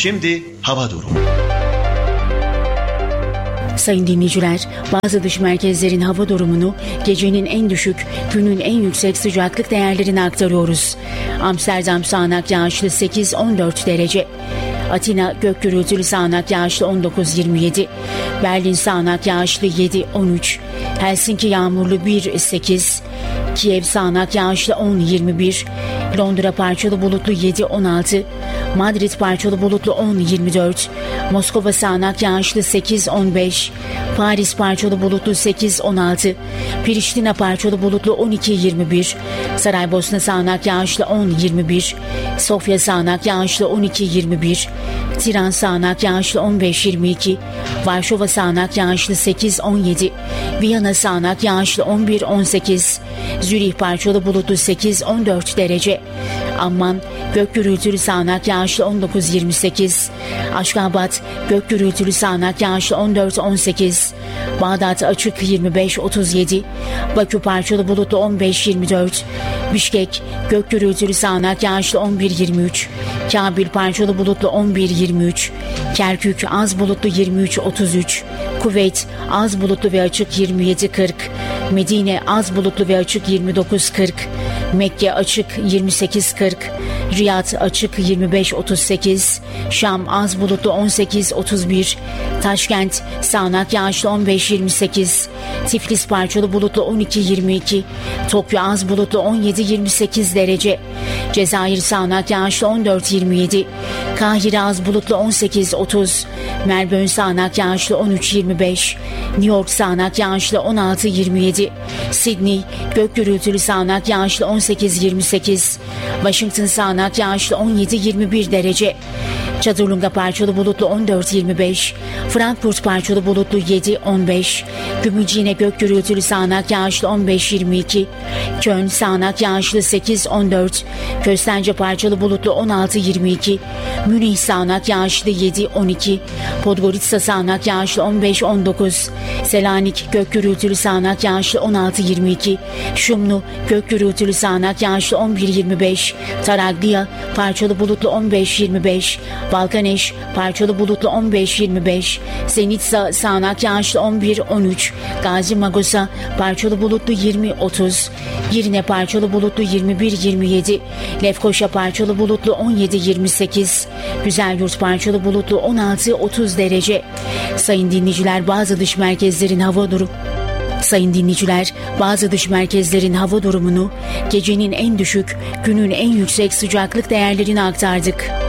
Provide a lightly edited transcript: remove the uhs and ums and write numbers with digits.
Şimdi hava durumu. Sayın dinleyiciler, bazı dış merkezlerin hava durumunu, gecenin en düşük, günün en yüksek sıcaklık değerlerini aktarıyoruz. Amsterdam sağanak yağışlı 8-14 derece. Atina gök gürültülü sağanak yağışlı 19-27. Berlin sağanak yağışlı 7-13. Helsinki yağmurlu 1-8. Kiev sağanak yağışlı 10-21. Londra parçalı bulutlu 7-16. Madrid parçalı bulutlu 10-24. Moskova sağanak yağışlı 8-15. Paris parçalı bulutlu 8-16. Priştina parçalı bulutlu 12-21. Saraybosna sağanak yağışlı 10-21. Sofya sağanak yağışlı 12-21. Tiran sağanak yağışlı 15-22. Varşova sağanak yağışlı 8-17. Viyana sağanak yağışlı 11-18. Zürih parçalı bulutlu 8-14 derece. Amman gök gürültülü sağanak yağışlı 19-28. Aşgabat gök gürültülü sağanak yağışlı 14-18. Bağdat açık 25-37. Bakü parçalı bulutlu 15-24. Bişkek gök gürültülü sağanak yağışlı 11-23. Kabil parçalı bulutlu 11-23. Kerkük az bulutlu 23-33. Kuveyt az bulutlu ve açık 27-40. Medine az bulutlu ve açık 29-40. Mekke açık 28-40. Riyad açık 25-38. Şam az bulutlu 18-31. Taşkent sağanak yağışlı 15-28. Tiflis parçalı bulutlu 12-22. Tokyo az bulutlu 17-28 derece. Cezayir sağanak yağışlı 14-27. Kahire az bulutlu 18-30. Melbourne sağanak yağışlı 13-25. New York sağanak yağışlı 16-27. Sydney gök gürültülü sağanak yağışlı 18-28. Washington sağanak yağışlı 17-21 derece. Çadırlunga parçalı bulutlu 14-25. Frankfurt parçalı bulutlu 7-15. Gümülcine gök gürültülü sağanak yağışlı 15-22. Köln sağanak yağışlı 8-14. Köstence parçalı bulutlu 16-22. Münih sağanak yağışlı 7-12. Podgorica sağanak yağışlı 15-19. Selanik gök gürültülü sağanak yağışlı 16-22. Şumlu gök gürültülü sağanak yağışlı 11-25. Taraglia parçalı bulutlu 15-25. Balkaneş parçalı bulutlu 15-25. Zenitsa sağanak yağışlı 11-13. Gazi Magosa parçalı bulutlu 20-30. Girne parçalı bulutlu 21-27. Lefkoşa parçalı bulutlu 17-28. Güzelyurt parçalı bulutlu 16-30 derece. Sayın dinleyiciler, bazı dış merkezlerin hava durumu. Sayın dinleyiciler, bazı dış merkezlerin hava durumunu, gecenin en düşük, günün en yüksek sıcaklık değerlerini aktardık.